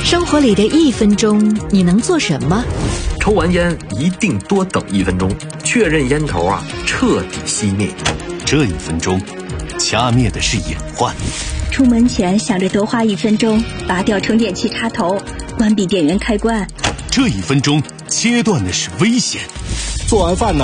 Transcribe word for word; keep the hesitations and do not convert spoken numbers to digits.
生活里的一分钟，你能做什么？ 抽完烟一定多等一分钟，确认烟头啊彻底熄灭。 这一分钟，掐灭的是隐患。 出门前想着多花一分钟，拔掉充电器插头，关闭电源开关。 这一分钟，切断的是危险。 做完饭呢，